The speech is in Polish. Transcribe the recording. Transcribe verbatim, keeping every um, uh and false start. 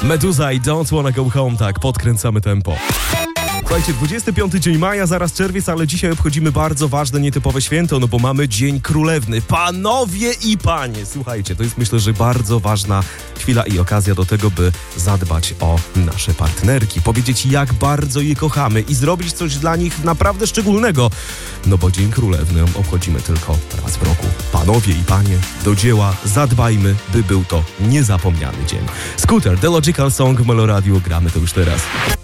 Meduza i Don't Wanna Go Home, tak, podkręcamy tempo. Słuchajcie, dwudziesty piąty dzień maja, zaraz czerwiec, ale dzisiaj obchodzimy bardzo ważne, nietypowe święto, no bo mamy Dzień Królewny. Panowie i panie, słuchajcie, to jest myślę, że bardzo ważna chwila i okazja do tego, by zadbać o nasze partnerki, powiedzieć jak bardzo je kochamy i zrobić coś dla nich naprawdę szczególnego. No bo Dzień Królewny obchodzimy tylko raz w roku. Panowie i panie, do dzieła, zadbajmy, by był to niezapomniany dzień. Scooter, The Logical Song w Meloradiu, gramy to już teraz.